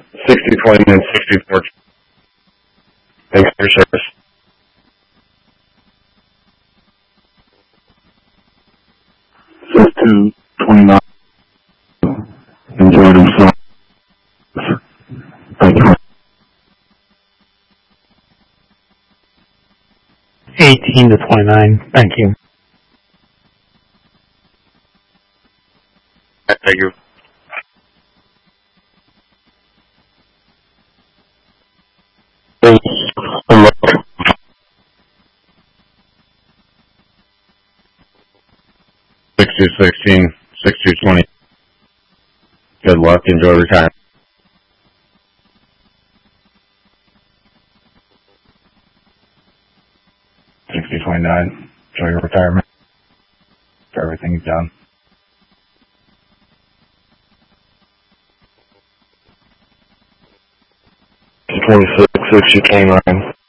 6029, 64. Thanks for your service. Says 229. Enjoy themselves. Thank you. 18 to 29. Thank you. Thank you. Six two 16, 6220. Good luck. Enjoy retirement. 6029. Enjoy your retirement. For everything you've done. 26, 6029.